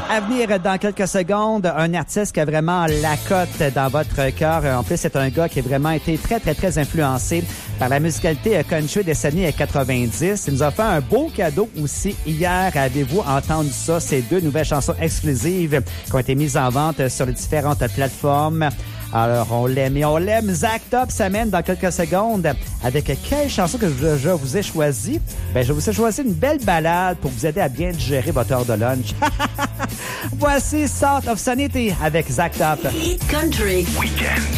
À venir dans quelques secondes, un artiste qui a vraiment la cote dans votre cœur. En plus, c'est un gars qui a vraiment été très, très, très influencé par la musicalité country des années 90. Il nous a fait un beau cadeau aussi hier. Avez-vous entendu ça? Ces deux nouvelles chansons exclusives qui ont été mises en vente sur les différentes plateformes. Alors, on l'aime et on l'aime. Zach Top s'amène dans quelques secondes avec quelle chanson que je vous ai choisi? Ben, je vous ai choisi une belle balade pour vous aider à bien digérer votre heure de lunch. Voici Sort of Sanity avec Zach Top. Hit Country Weekend.